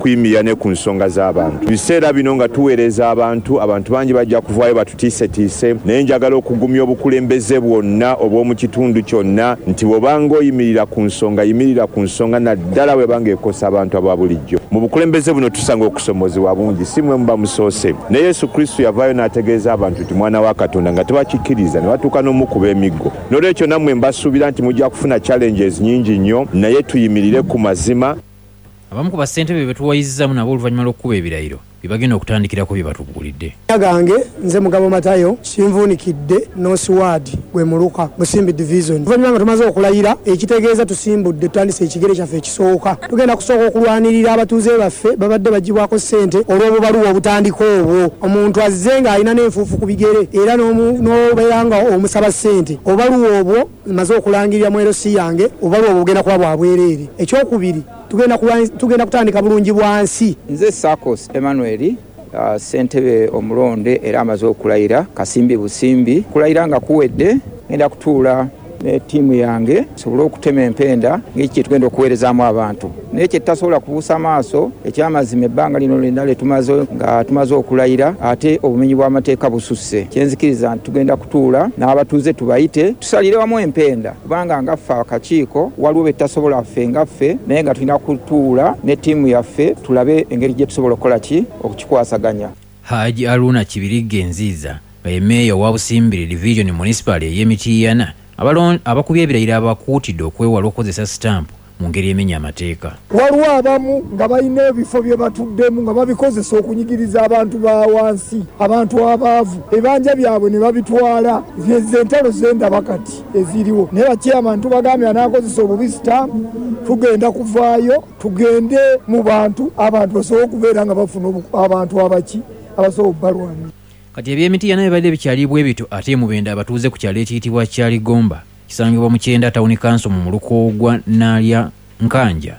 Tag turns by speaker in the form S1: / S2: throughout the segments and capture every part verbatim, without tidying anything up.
S1: okuyimirira ne ku nsonga z'abantu. Biseera bino nga tuweereza abantu abantu bangi bajja kuvaayo batutiisetiise naye njagala okugumya obukulembeze bwonna obw'omu kitundu kyonna nti bw'obanga oyimirira ku nsonga yimirira ku nsonga naddala bw'ebanga ekosa abantu aba bulijjo. Mu bukulembeze buno tusanga okusomozebwa bungi si mwe muba musoose ne Yesu Kristo yavaayo n'ategeeza abantu nti mwana wa Katonda nga tebakikkiriza ne batuuka n'omukuba emiggo. N'olwekyo nammwe mbasuubira nti mujja kufuna challenges nnyingi nnyo naye tuyimirire ku mazima.
S2: Abamu ku bassentebe be tuwayizzamu nabo oluvannyuma lw'okukuba ebirayiro bye bagenda okutandikirako bye batubuulidde.
S3: Gange nze Mugabo Matayo kinvuunikidde North Ward gwe Muluka Musimbi Division. Oluvannyuma nga tumaze okulayira ekitegeeza tusimbudde tutandise ekigere kyaffe ekisooka. Tugenda kusooka okulwanirira abatuuze baffe babadde bagibwako ssente olw'obubaluwa obutandika obwo. Omuntu azze nga alina n'enfuufu ku bigere era n'obeera nga omusaba ssente. Obubaluwa obwo maze okulangirira mu L C yange obubaluwa obwo bugenda kuba bwa bwereere. Ekyokubiri tugenda tugenda kutandika bulungi bwansi.
S4: Nze Sakos Emmanuel uh, ssentebe omulonde era amaze okulayira Kasimbi Busimbi kulayira nga kuwedde ngenda kutuula ne tiimu yange sobole okutema empenda ng'eki tugenda okuweerezaamu abantu naye kye tutasobola kubuusa amaaso ekyamazima ebbanga lino lyonna lye tumaze nga tumaze okulayira ate obumenyi bw'amateeka bususse kyenzikiriza nti tugenda kutuula n'abatuuze tubayite tusalire wamu empenda kubanga nga ffe akakiiko waliwo be tutasobola ffe nga ffe naye nga tulina kutuula ne tiimu yaffe tulabe engeri gye tusobola okukola ki okukikwasaganya.
S2: Haji Aruna Kibirige Nziza nga ye meeya wa Busimbiri Division Municipal ey'Emityana abakubye ebirayiro abakuutidde okwewala okukozesa sitampu mu ngeri emenya amateeka.
S5: Waliwo abamu nga balina ebifo bye batuddemu nga babikozesa okunyigiriza abantu ba wansi abantu abaavu ebanja byabwe ne babitwala zentalo zendaba kati eziriwo naye bachairman tubagambye anaakozesa obubi sitampu tugenda kuvaayo tugende mu bantu abantu basobola okubeera nga bafuna abantu abaki abasobola okubalwanira.
S2: Kati eby'Emityana bibadde bikyalibwa ebito ate Mubende abatuuze ku kyalo ekiyitibwa Kyaligomba kisangibwa mu Kyenda Town Council mu muluko gwa Naalya Nkanja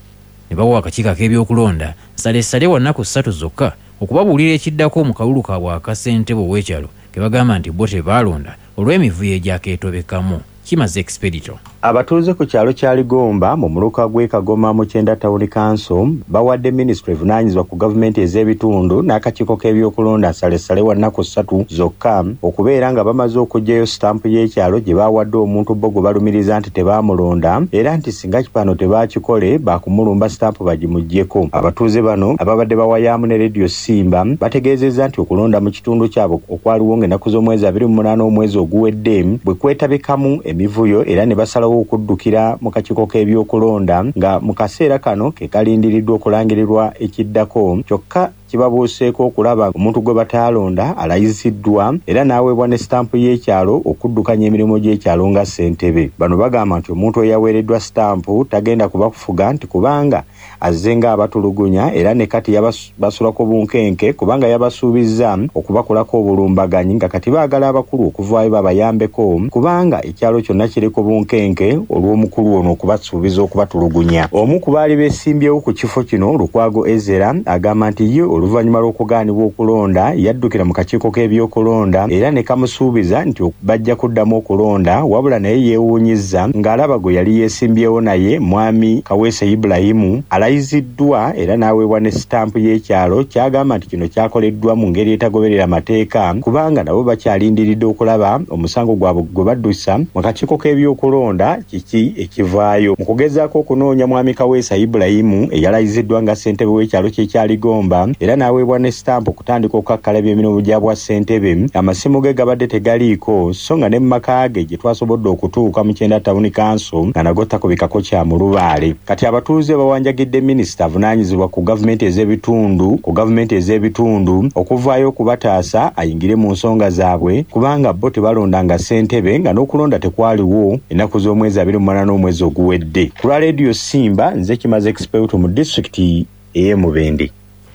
S2: ne bawa akakiiko ak'ebyokulonda nsaleesale wa nnaku ssatu zokka okubabuulira ekiddako mu kalulu kaabwe akasentebe ow'ekyalo ke bagamba nti bo tebaalonda olw'emivuyo egyakeetobekamu. Kimaze Expedito.
S6: Abatuuze ku kyalo kya Ligomba mu muluka gw'e Kagoma mu Kyenda Town Council bawadde Ministry evunaanyizibwa ku gavumenti ez'ebitundu n'akakiiko k'ebyokulonda nsalessale wa nnaku ssatu zokka okubeera nga bamaze okuggyayo sitampu y'ekyalo gye baawadde omuntu bo gwe balumiriza nti tebaamulonda era nti singa kipano tebaakikole baakumulumba sitampu bagimuggyeko. Abatuuze bano ababadde bawayaamu ne Radio Simba bategeezezza nti okulonda mu kitundu kyabwe okwaliwo ng'ennaku z'omwezi abiri mu munaana omwezi oguwedde bwe kwetabikamu emivuyo era ne basalawo okuddukira mu kakiiko k'ebyokulonda nga mu kaseera kano ke kalindiriddwa okulangirirwa ekiddako kyokka kibabuuseeko okulaba omuntu gwe bataalonda alayiziddwa era n'aweebwa ne sitampu y'ekyalo okuddukanya emirimu gy'ekyalo nga ssentebe. Bano bagamba nti omuntu eyaweereddwa sitampu tagenda kubakufuga nti kubanga azze nga abatulugunya era ne kati yabasulako bunkenke kubanga yabasuubizza okubakolako obulumbaganyi nga kati baagala abakulu okuvaayo babayambeko kubanga ekyalo kyonna kiriko bunkenke olw'omukulu ono okubasuubiza okubatulugunya. Omu ku baali beesimbyewo ku kifo kino Lukwago Ezera agamba nti ye oluvannyuma lw'okugaanibwa okulonda yaddukira mu kakiiko k'ebyokulonda era ne kamusuubiza nti bajja kuddamu okulonda wabula naye yeewuunyizza ng'alaba gwe yali yeesimbyewo naye mwami Kaweesa Ibrahimu alayiziddwa era n'aweebwa ne sitampu y'ekyalo kyagamba nti kino kyakoleddwa mu ngeri etagoberera amateeka kubanga nabo bakyalindiridde okulaba omusango gwabwe gwe baddusa mu kakiiko k'ebyokulonda kiki ekivaayo. Mu kugezaako okunoonya mwami Kaweesa Ibrahimu eyalayiziddwa nga ssentebe w'ekyalo kye Kyaligomba era n'aweebwa ne sitampu okutandika okukakkalabya emirimu gya bwa ssentebe, amasimu ge gabadde tegaliiko so nga ne mu maka ge gye twasobodde okutuuka mu Kyenda Town Council nga nago takubikako kya mu lubaale. Kati abatuuze bawanjagidde minisita avunaanyizibwa ku gavumenti ez'ebitundu ku gavumenti ez'ebitundu okuvaayo okubataasa ayingire mu nsonga zaabwe kubanga bo tebalondanga ssentebe nga n'okulonda tekwaliwo ennaku z'omwezi abiri mu munaana omwezi oguwedde. Ku lwa Radio Simba nze Kimaze Expedito mu disitulikiti ey'e Mubende.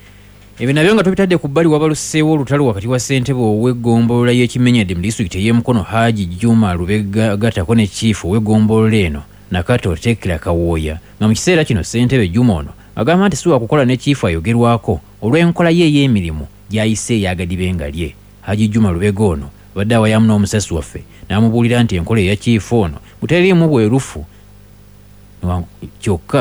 S2: Ebyo nabyo nga tubitadde ku bbali wabaluseewo olutalo wakati wa ssentebe ow'eggombolola y'Ekimenyedde mu disitulikiti ey'Emukono Haji Juma Lubegatako ne chief ow'eggombolola eno Nakato Tekla Kawooya nga mu kiseera kino ssentebe Juma ono agamba nti siwa kukola ne chief ayogerwako olw'enkola ye ey'emirimu gy'ayise eyagadibenga lye. Haji Juma Lubega ono badde awayamu n'omusasi waffe n'amubuulira nti enkola eya chief ono buteriimu bwerufu kyokka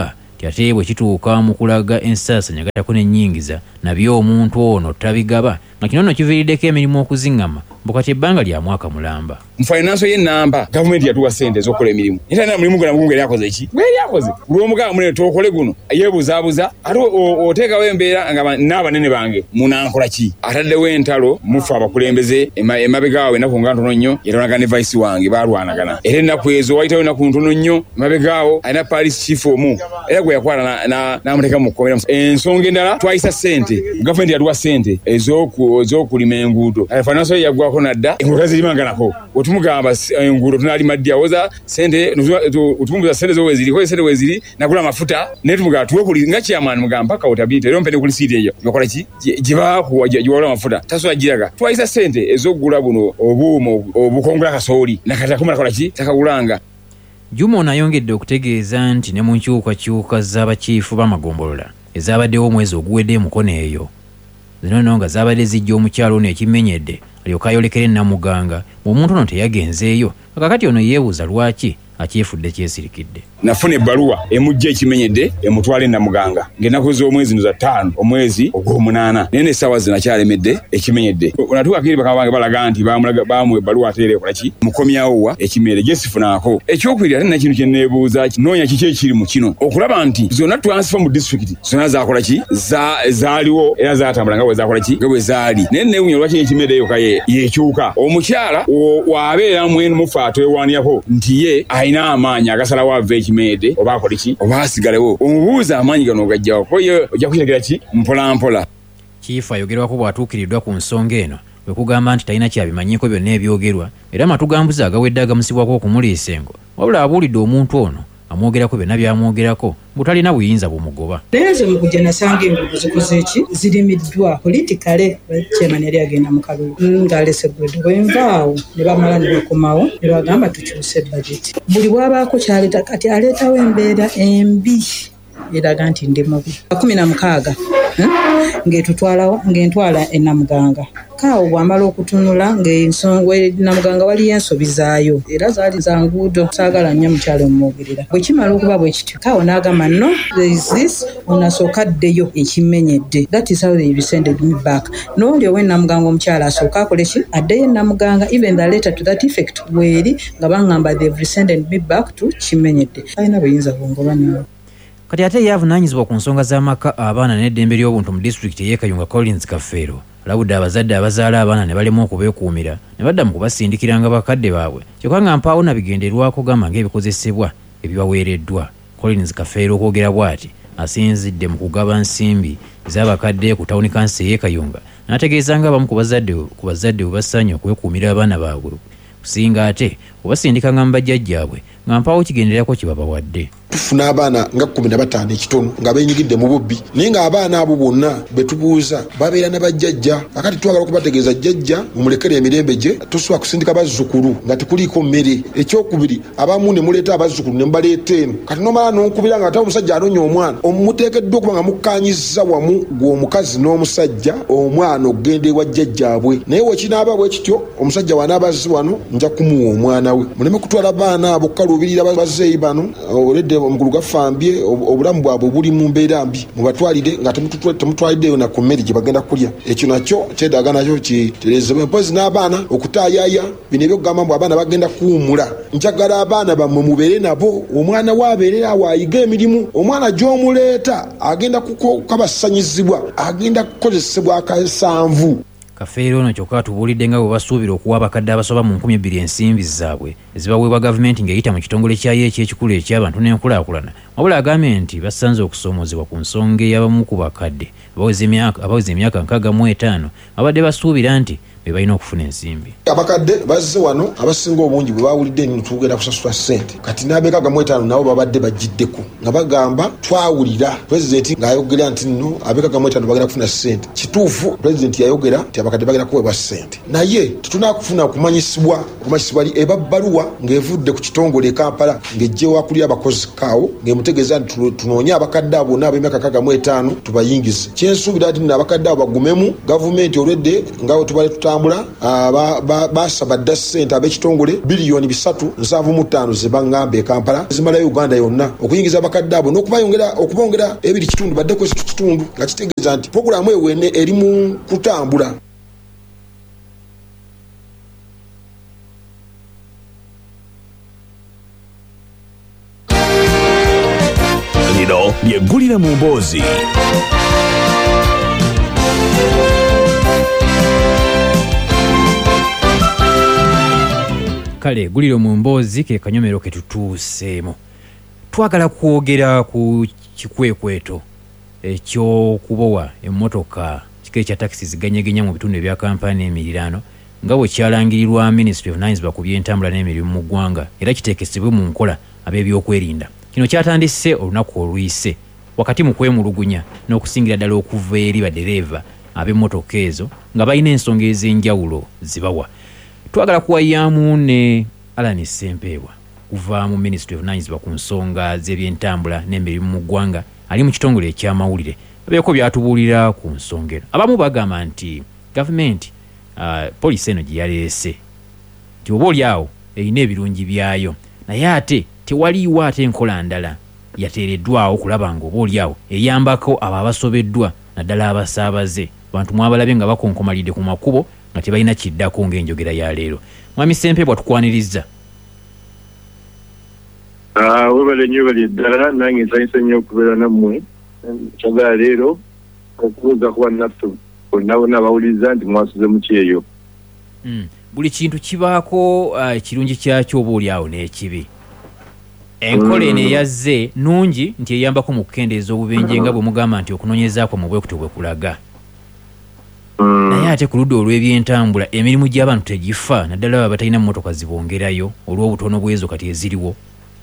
S2: nti ate bwe kituuka mu kulaga ensaasanya gatako n'ennyingiza nabyo omuntu ono tabigaba nga kino nno kiviiriddeko emirimu okuziŋŋama mbukati ebbanga lya mwaka mulamba.
S7: Mu financial y'ennamba gavumenti yatuwa ssente ez'okukola emirimu era na mulimu gona mugungu eryakoze ki bwe eryakoze lw'omugaba munene tokole guno yeebuzaabuza ate oteekawo embeera nga n'abanene bange munankola ki ataddewo entalo mufa abakulembeze emabegaawo ennaku nga ntono nnyo yalwanaga ne vice wange baalwanagana era ennaku ezo wayitawo ennaku ntono nnyo emabegaawo alina paris chief omu era gwe yakwala n'amuteeka mu kkomera. Ensonga endala twayisa ssente gavumenti yatuwa ssente ez'okulima enguudo financial yaggwako nadda enguudo zirimanga nako otumugamba enguudo tunalima ddi awoza ssente otumumbuza ssente zo weziri koye ssente weziri nagula amafuta naye tumugamba tuwe nga chairman mugamba accountability era mpende kuli siiti eyo bakola ki gyebakuwa giwala amafuta tasobola giraga twayisa ssente ez'okugula buno obuuma obukongola kasooli nakati akomala kola ki takagulanga.
S2: Juma ono ayongedde okutegeeza nti ne mu nkyukakyuka z'abakiifu b'amagombolola ezaabaddewo omwezi oguwedde mukono eyo zino nno nga zaabadde zijja omukyalo ono ekimenyedde alyoka ayolekera Namuganga omuntu ono teyagenzeeyo kakati ono yeebuuza lwaki akyefudde kyesirikidde.
S7: Nafuna ebbaluwa emujja ekimenyedde emutwala Namuganga ng'ennaku z'omwezi za ttaano omwezi ogw'omunaana naye n'essaawa zino akyalemedde ekimenyedde natuukakiri bakaba bange balaga nti baamuwa ebbaluwa ateera ekola ki mukomyawowa ekimenyedde gye sifunaako. Ekyokubiri ate nakino kye neebuuza noonya kiki ekiri mu kino okulaba nti zonna transfer mu disitulikiti zonna zaakola ki zaaliwo era zaatambula nga bwe zaakola ki nga bwe zaali naye neewunya lwaki ekimenyedde eyoka yeekyuka. Omukyala wabeera mwenu mufa atwewaanirako nti ye alina amaanyi agasalawo ava ekimede oba akola ki oba asigalewo omubuuza amaanyi gano ogajjawo ko ye ojja kukitegera ki mpola mpola.
S2: Chief ayogerwako bw'atuukiriddwa ku nsonga eno bwe kugamba nti talina kyabimanyiiko byonna ebyogerwa era amatugambuzi agawedde agamusibwako okumuliisa engo wabula abuulidde omuntu ono amwogerako byonna byamwogerako butalina buyinza bumugoba.
S8: Naye nze mu kujja nasanga enguudo zikoze eki zirimiddwa politikale chairman yali agenda mu kalulu ng'alese gwedde bwenvaawo ne bamala ne bakomawo ne bagamba tukyuse budget buli bwabaako kyaleeta kati aleetawo embeera embi eraga nti ndi mubi. kumi na mukaaga ng'etutwalawo ng'entwala e Namuganga kaawo bwamala okutunula ng'ensonga Namuganga waliyo ensobi zaayo era zaali za nguudo saagala nnyo mukyalo mumwogerera bwe kimala okuba bwe kityo kaawo n'agamba no there is this onasooka addeyo ekimenyedde that is how they resended me back n'oli owe Namuganga omukyala asooka akole ki addeyo Namuganga even the letter to that effect weeri nga baŋŋamba they've resended me back to kimenyedde alina buyinza bwongoba naawe.
S2: Kati ate ye avunaanyizibwa ku nsonga z'amaka abaana n'eddembe ly'obuntu mu disitulikiti ey'e Kayunga Collins Kafeero alabudde abazadde abazaala abaana ne balema okubeekuumira ne badda mu kubasindikiranga bakadde baabwe kyokka nga mpaawo na bigenderwako gamba ng'ebikozesebwa ebibaweereddwa. Collins Kafeero okwogera bw'ati asinzidde mu kugaba nsimbi ez'abakadde ku tawuni kansi ey'e Kayunga n'ategeeza ng'abamu ku bazadde ku bazadde bwe basaanye okwekuumira abaana baabwe kusinga ate obasindikanga mu bajjajjaabwe nga mpaawo kigenderako kye babawadde.
S9: Tufuna abaana nga kkumi na bataano ekitono nga beenyigidde mu bubbi naye ng'abaana abo bonna betubuuza babeera ne bajjajja akati twagala okubategeeza jjajja mumulekere emirembe gye tosobola kusindika bazzukulu nga tekuliiko mmere. Ekyokubiri abamu ne muleeta abazzukulu ne mubaleeta eno kati nomala n'onkubira nga ate omusajja anonya omwana omuteekeddwa okuba nga mukkaanyizza wamu gw'omukazi n'omusajja omwana okugenda ewa jjajjaabwe naye wekinaaba bwe kityo omusajja wanaaba azze wano nja kumuwa omwana we muleme kutwala baana abo kukaluubirira bazeeyi bano oledde omukulu gafambye obulamu bwabwe buli mu mbeera mbi mubatwalire nga temutwaliddeyo na ku mmere gye bagenda kulya. Ekyo nakyo kyetaaga nakyo kiterezebwe mpozi n'abaana okutaayaya bino ebyokugamba mbu abaana bagenda kuwumula. Njagala abaana bammwe mubeere nabo omwana waabeerera awo ayiga emirimu omwana gy'omuleeta agenda kukabasanyizibwa agenda kukozesebwa akasanvu.
S2: Kafeero ono kyokka atubuulidde nga bwe basuubira okuwa abakadde abasoba mu nkumi bbiri ensimbi zaabwe ezibaweebwa gavumenti ng'eyita mu kitongole kyayo eky'ekikulu eky'abantu n'enkulaakulana wabula agambye nti basanze okusoomoozebwa ku nsonga ey'abamu ku bakadde abaweza emyaka nkaaga mu etaano abadde basuubira nti be balina okufuna ensimbi.
S9: Abakadde bazze wano abasinga obungi bwe baawulidde nno tugenda kusasula ssente kati n'abekaaga mu etaano nabo babadde bagiddeko nga bagamba twawulira pulezidenti ng'ayogera nti nno abekaaga mu etaano bagenda kufuna ssente. Kituufu pulezidenti yayogera nti abakadde bagenda kuweebwa ssente naye tetunaa kufuna kumanyisibwa kumanyisibwa eba bbaluwa ng'evudde ku kitongole e Kampala ng'ejjewo akulira abakozi kaawo ng'emutegeeza nti tunoonye abakadde abo n'ab'emyaka nkaaga mu etaano tubayingize. Kyensuubira nti nno abakadde abo bagumemu gavumenti olwedde ngaawo tubale tuta kutambula basaba dda ssente ab'ekitongole biliyoni bisatu nsanvu mu ttaano ze baŋŋamba e Kampala zimala Uganda yonna okuyingiza abakadde abo n'okubayongera okubongera ebiri kitundu baddeko kitundu nga kitegeeza nti pulogulaamu eyo wenne eri mu kutambula.
S10: Lino lyeggulire mu mboozi.
S2: Kale guliro mu mboozi ke kanyomero ke tutuuseemu. Twagala kwogera ku kikwekweto ekyokubowa emmotoka kike kya taxi ziganyegenya mu bitundu ebya kampani emirirano nga bwe kyalangirirwa Ministry of Nines ku byentambula n'emirimu mu ggwanga era kiteekesebwe mu nkola ab'ebyokwerinda. Kino kyatandise olunaku oluyise wakati mu kwemulugunya n'okusingira ddala okuva eri badereva ab'emmotoka ezo nga balina ensonga ez'enjawulo zibawa. Twagala kuwayaamu ne Alan Ssempeebwa kuva mu Ministry of Nines ku nsonga z'ebyentambula n'emirimu mu ggwanga ali mu kitongole eky'amawulire abeeko byatubuulira ku nsonga eno. Abamu bagamba nti gavumenti uh, poliisi eno gye yaleese nti oba oli awo erina ebirungi byayo naye ate tewaliiwo ate enkola ndala yateereddwawo kulaba nga oba oli awo eyambako abo abasobeddwa naddala abasaabaze abantu mwabalabye nga bakonkomalidde ku makubo nga tebalina kiddako ng'enjogera ya leero. Mwami Ssempeebwa tukwaniriza.
S11: webale nnyo bali eddala nange nsanyusa nnyo okubeera nammwe kyagala leero okubuuza kuba naffe bonna bonna abawuliriza nti mwasuze mu kyeyo.
S2: Buli kintu kibaako ekirungi kyakyo oba oli awo n'ekibi. Enkola eno eyazze nungi nti eyambako mu kukendeeza obubenje nga bwe mugamba nti okunoonyezaako mu bwekutu bwe kulaga. Naye ate ku ludda olw'ebyentambula emirimu gy'abantu tegifa naddala baba batalina mmotoka zibongerayo olw'obutono bw'ezo kati eziriwo.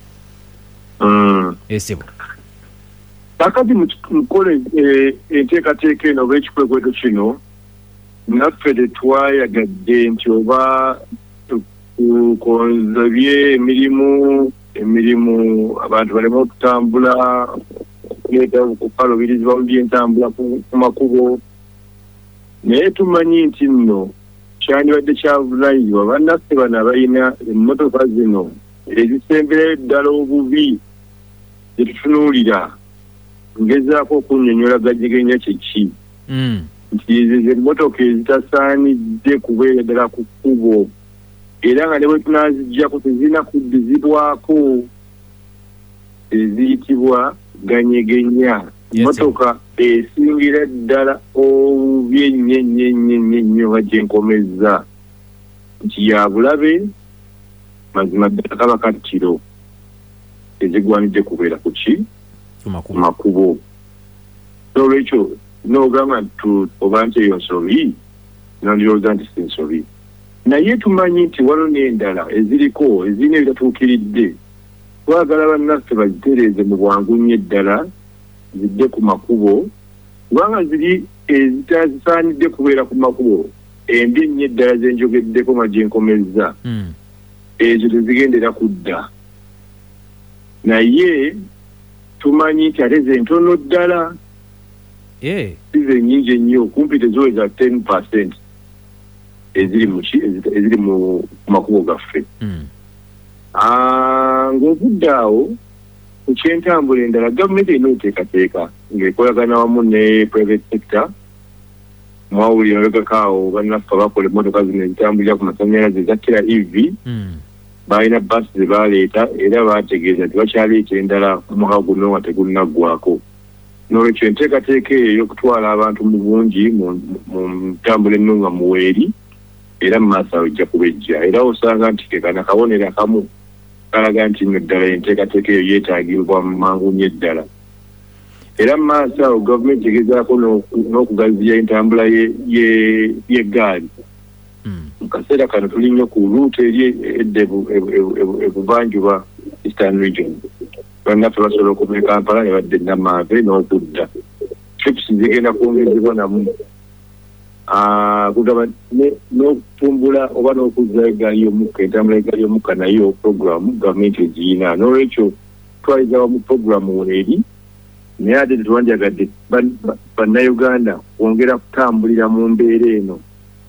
S2: Esebo
S11: kakati mukola enteekateeka eno oba ekikwekweto kino naffe tetwayagadde nti oba tukonzebye emirimu emirimu abantu baleme okutambula okuleeta okukalubirizibwa mu byentambula ku makubo naye tumanyi nti nno kyandibadde kyavunanyizibwa bannaffe bano abalina emmotoka zino ezisemberayo ddala obubi zetutunuulira ngezaako okunnyonnyola gajjegenya kyeki nti ezo emmotoka ezitasaanidde kubeera ddala ku kkubo era nga ne bwe tunaaziggyako tezirina kuddizibwako eziyitibwa ganyegenya. Emmotoka esingira ddala obubi ennyo ennyo ennyo ennyo ennyo nga gye nkomezza nti ya bulabe mazima ddala kaba kattiro ezigwanidde kubeera ku ki ku makubo. N'olwekyo n'ogamba oba nti eyo nsobi nondirowooza nti si nsobi naye tumanyi nti waliwo n'endala eziriko ezirina ebitatuukiridde twagala bannaffe bazitereeze mu bwangu nnyo eddala zidde ku makubo kubanga ziri ezitazisaanidde kubeera ku makubo embi nnyo eddala zenjogeddeko nga gye nkomezza ezo tezigendera kudda naye tumanyi nti ate zentono ddala size nnyingi ennyo kumpi teziweza ten percent eziri mu eziri mu makubo gaffe. Ng'ovudde awo ku kyentambula endala gavumenti erina okuteekateeka ng'ekolagana wamu ne private sector mwawulira mabegako awo bannaffe bakola emmotoka zino ezitambulira ku masannyalaze eza kira E V balina basi ze baleeta era baategeeza nti bakyaleeta endala omwaka guno nga tegunnaggwako. N'olwekyo enteekateeka eyo ey'okutwala abantu mu bungi mu ntambula ennunga muweeri era mu maaso awo ejja kuba ejja era osanga nti kekana kabonero akamu kalaga nti nno ddala enteekateeka eyo yeetaagibwa mu mangu nnyo eddala era mu maaso awo gavumenti egezaako n'okugaziya entambula y'eggaali. Mu kaseera kano tuli nnyo ku luuto eri edda ebuvanjuba Eastern Region bannaffe basobola okuva e Kampala ne badde Namave n'okudda trips zigenda kwongezebwa namu kugamba n'okutumbula oba n'okuzza eggaali y'omukka entambula eggaali y'omukka nayo puroguramu gavumenti egiyina. N'olwekyo twaliza wamu puroguramu eri naye ate tetwanjagadde bannayuganda kwongera kutambulira mu mbeera eno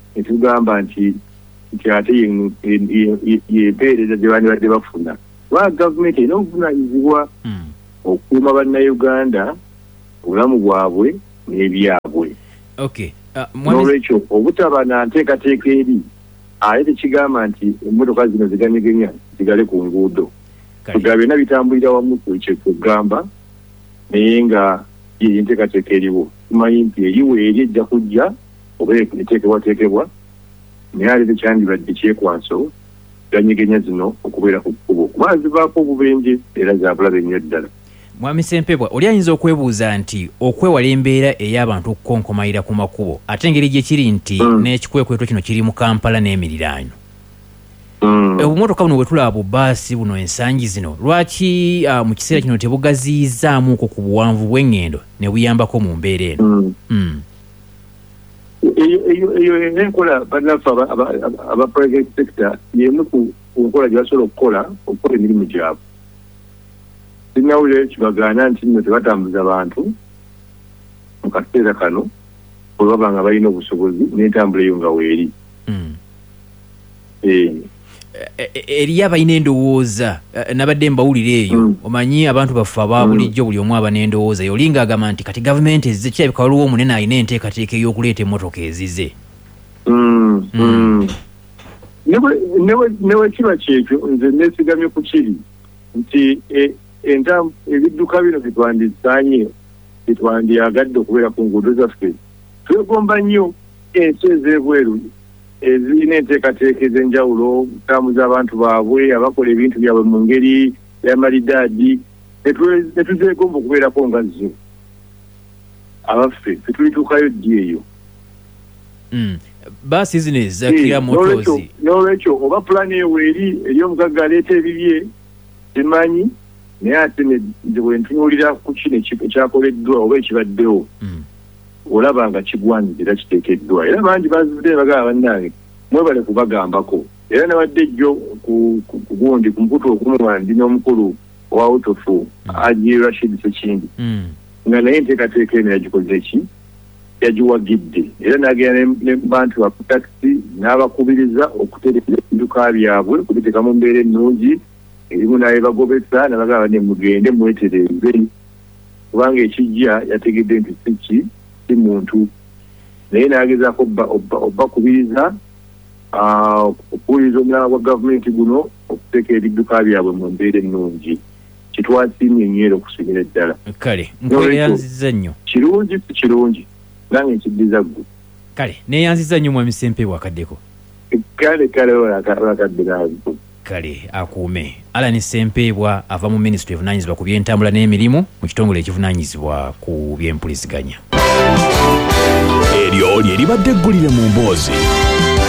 S11: ne tugamba nti nti ate yempeereza gye bandibadde bafuna lwa gavumenti erina obuvunaanyizibwa okukuuma bannayuganda obulamu bwabwe n'ebyabwe n'olwekyo obutaba na nteekateeka eri ate tekigamba nti emmotoka zino ziganyegenya zigale ku nguudo kuga byonna bitambulira wamu kyekugamba naye nga yenteekateeka eriwo tumanyi nti eriwo eri ejja kujja oba eteekebwateekebwa naye ate tekyandibadde kyekwaso ganyegenya zino okubeera ku kkubo kuba zivaako obubenje era zabulabe nnyo ddala.
S2: Mwami Ssempebwa oli ayinza okwebuuza nti okwewala embeera ey'abantu okukonkomalira ku makubo ate engeri gye kiri nti mm. n'ekikwekweto kino kiri mu Kampala n'emiriraano mm. obumotoka buno bwe tulaba bubaasi buno ensangi zino lwaki uh, mu kiseera kino tebugaziyizaamuuko ku buwanvu bw'engendo ne buyambako mu mbeera eno mm. mm.
S11: eyo enkola bannaffe aba private sector y'emu ku nkola gye basobola okukola okukola emirimu gyabwe. Sinnawulira kibagaana nti nno tebatambuza bantu mu kaseera kano bwe baba nga balina obusobozi n'entambula eyo nga weeri.
S2: Eriyo abalina endowooza nabadde mbawulira eyo omanyi abantu baffe aba bulijjo buli omu aba n'endowooza eyo olinga agamba nti kati gavumenti ezize kirabika waliwo omunene alina enteekateeka ey'okuleeta emmotoka ezize.
S11: Ne bwe kiba kyekyo nze neesigamye ku kiri nti ebidduka bino bitwandisaanye bitwandyagadde okubeera ku nguudo zaffe twegomba nnyo ensi ez'ebweru ezirina enteekateeka ez'enjawulo kutambuza abantu baabwe abakola ebintu byabwe mu ngeri y'amalidaadi ne tuzeegomba okubeerako nga zo abaffe tetulituukayo ddi eyo.
S2: baasi zino ezakira motozi
S11: n'olwekyo oba pulaani eyo eri eri omugagga aleeta ebibye simanyi naye ate bwe ntunuulira ku kino ekyakoleddwa oba ekibaddewo olaba nga kigwanidde era kiteekeddwa era bangi bazivudde bagamba bannange mwebale kubagambako era nabadde jjo ku gundi ku mputu okumuwa ndi n'omukulu owa Autofu Haji Rashid Sekindi nga naye enteekateeka eno yagikoze eki yagiwagidde era n'agenda ne bantu ba takisi n'abakubiriza okutereeza ebidduka byabwe kubiteeka mu mbeera ennungi erimu naye bagobesa nabagamba ne mugende mwetereeze kubanga ekijja yategedde nti siki si muntu naye n'agezaako obbakubiriza okuwuliriza omulanga gwa gavumenti guno okuteeka ebidduka byabwe mu mbeera ennungi kitwasiimye nnyo era okusingira eddala.
S2: Kale nkweyanziza nnyo
S11: kirungi si kirungi nange nkiddiza ggwe.
S2: Kale neeyanziza nnyo Mwami Ssempebwa akaddeko.
S11: Kale kale olakadde naabi.
S2: Kale akuume. Alan Ssempebwa ava mu Ministry evunaanyizibwa ku by'entambula n'emirimu mu kitongole ekivunaanyizibwa ku by'empuliziganya.
S10: Eryo lye libadde eggulire mu mboozi.